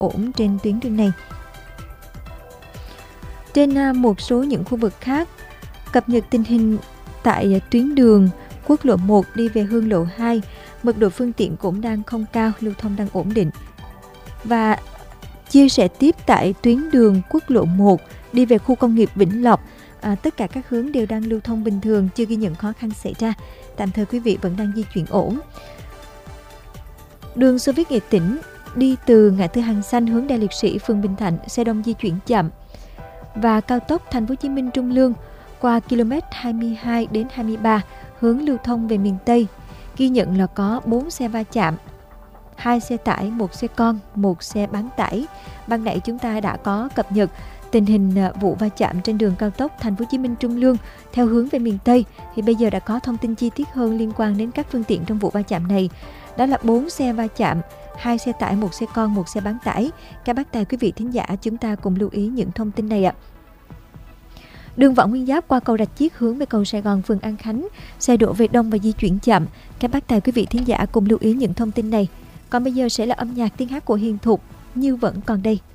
ổn trên tuyến đường này. Trên một số những khu vực khác, cập nhật tình hình tại tuyến đường quốc lộ 1 đi về hướng lộ 2, mật độ phương tiện cũng đang không cao, lưu thông đang ổn định. Và chia sẻ tiếp tại tuyến đường quốc lộ 1 đi về khu công nghiệp Vĩnh Lộc, tất cả các hướng đều đang lưu thông bình thường, chưa ghi nhận khó khăn xảy ra. Tạm thời quý vị vẫn đang di chuyển ổn. Đường Xô Viết Nghệ Tĩnh đi từ ngã tư Hàng Xanh hướng đài Liệt Sĩ phường Bình Thạnh, xe đông di chuyển chậm. Và cao tốc Thành phố Hồ Chí Minh Trung Lương qua km 22 đến 23 hướng lưu thông về miền Tây, ghi nhận là có 4 xe va chạm, 2 xe tải, 1 xe con, 1 xe bán tải. Ban nãy chúng ta đã có cập nhật tình hình vụ va chạm trên đường cao tốc Thành phố Hồ Chí Minh Trung Lương theo hướng về miền Tây, thì bây giờ đã có thông tin chi tiết hơn liên quan đến các phương tiện trong vụ va chạm này. Đó là 4 xe va chạm, 2 xe tải, 1 xe con, 1 xe bán tải. Các bác tài quý vị thính giả, chúng ta cùng lưu ý những thông tin này ạ. Đường Võ Nguyên Giáp qua cầu Rạch Chiếc hướng về cầu Sài Gòn phường An Khánh, xe đổ về đông và di chuyển chậm. Các bác tài quý vị thính giả cùng lưu ý những thông tin này. Còn bây giờ sẽ là âm nhạc tiếng hát của Hiền Thục, Như Vẫn Còn Đây.